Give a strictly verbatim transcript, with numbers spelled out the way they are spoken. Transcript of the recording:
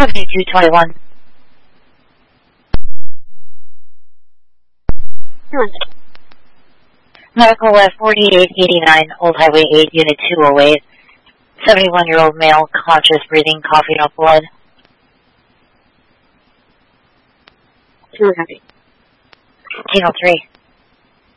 seventy-two twenty-one. Medical West forty-eight eighty-nine, Old Highway eight, Unit two oh eight. seventy-one-year-old male, conscious, breathing, coughing up blood. two happy. fifteen oh three.